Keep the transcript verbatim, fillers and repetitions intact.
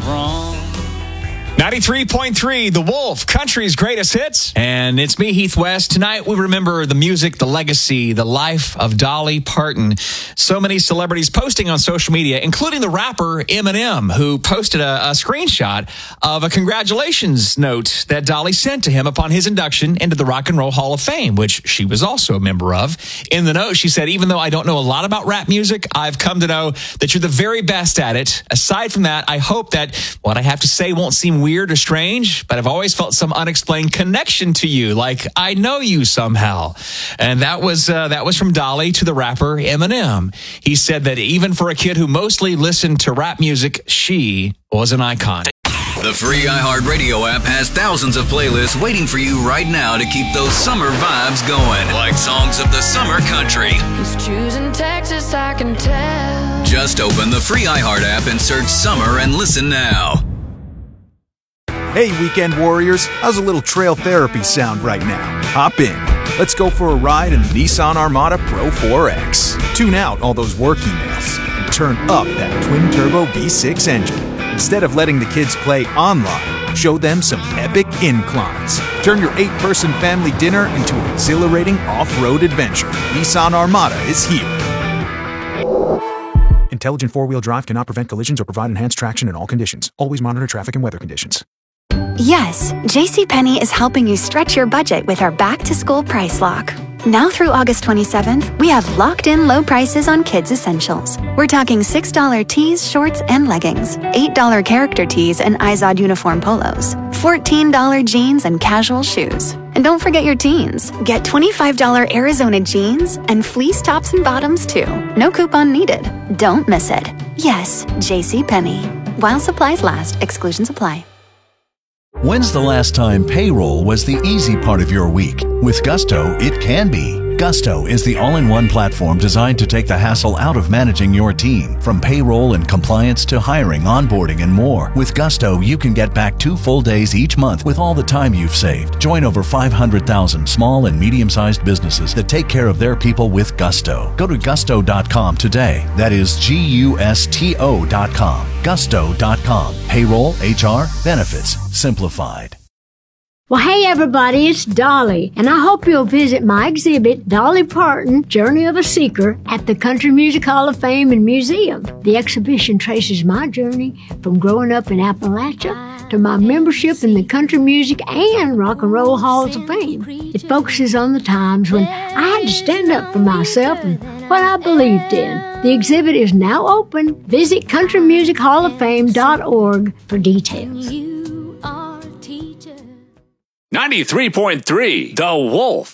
wrong. ninety-three point three, The Wolf, country's greatest hits. And it's me, Heath West. Tonight, we remember the music, the legacy, the life of Dolly Parton. So many celebrities posting on social media, including the rapper Eminem, who posted a, a screenshot of a congratulations note that Dolly sent to him upon his induction into the Rock and Roll Hall of Fame, which she was also a member of. In the note, she said, even though I don't know a lot about rap music, I've come to know that you're the very best at it. Aside from that, I hope that what I have to say won't seem weird or strange, but I've always felt some unexplained connection to you, like I know you somehow. And that was uh, that was from Dolly to the rapper Eminem. He said that even for a kid who mostly listened to rap music, she was an icon. The free iHeartRadio app has thousands of playlists waiting for you right now to keep those summer vibes going, like songs of the summer country. He's choosing Texas, I can tell. Just open the free iHeart app and search summer and listen now. Hey, weekend warriors, how's a little trail therapy sound right now? Hop in. Let's go for a ride in the Nissan Armada Pro four X. Tune out all those work emails and turn up that twin-turbo V six engine. Instead of letting the kids play online, show them some epic inclines. Turn your eight-person family dinner into an exhilarating off-road adventure. Nissan Armada is here. Intelligent four-wheel drive cannot prevent collisions or provide enhanced traction in all conditions. Always monitor traffic and weather conditions. Yes, JCPenney is helping you stretch your budget with our back-to-school price lock. Now through August twenty-seventh, we have locked-in low prices on kids' essentials. We're talking six dollars tees, shorts, and leggings, eight dollars character tees and Izod uniform polos, fourteen dollars jeans and casual shoes. And don't forget your teens. Get twenty-five dollars Arizona jeans and fleece tops and bottoms, too. No coupon needed. Don't miss it. Yes, JCPenney. While supplies last, exclusions apply. When's the last time payroll was the easy part of your week? With Gusto, it can be. Gusto is the all-in-one platform designed to take the hassle out of managing your team. From payroll and compliance to hiring, onboarding, and more. With Gusto, you can get back two full days each month with all the time you've saved. Join over five hundred thousand small and medium-sized businesses that take care of their people with Gusto. Go to gusto dot com today. That is G U S T O dot com. gusto dot com. Payroll, H R, benefits, simplified. Well, hey everybody, it's Dolly, and I hope you'll visit my exhibit, Dolly Parton, Journey of a Seeker, at the Country Music Hall of Fame and Museum. The exhibition traces my journey from growing up in Appalachia to my membership in the Country Music and Rock and Roll Halls of Fame. It focuses on the times when I had to stand up for myself and what I believed in. The exhibit is now open. Visit country music hall of fame dot org for details. ninety-three point three, The Wolf.